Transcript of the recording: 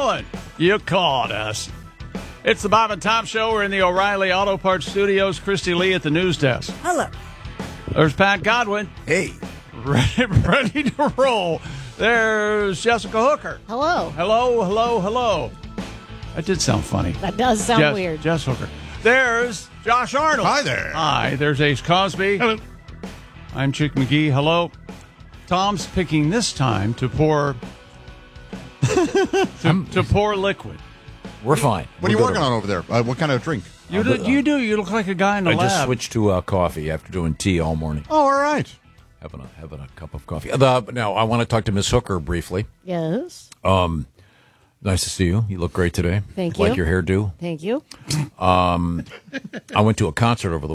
doing? You called us. It's the Bob and Tom Show. We're in the O'Reilly Auto Parts Studios. Christy Lee at the news desk. Hello. There's Pat Godwin. Hey. Ready to roll. There's Jessica Hooker. Hello. Hello. That did sound funny. That does sound weird. Jess Hooker. There's Josh Arnold. Hi there. Hi. There's Ace Cosby. Hello. I'm Chick McGee. Hello. Tom's picking this time to pour to pour liquid. We're fine. What are you working on over there? What kind of drink? You look like a guy in the I lab. just switched to coffee after doing tea all morning. Oh, all right. Having a cup of coffee. Now, I want to talk to Miss Hooker briefly. Yes. Nice to see you. You look great today. Thank you. Like your hairdo. Thank you. I went to a concert over the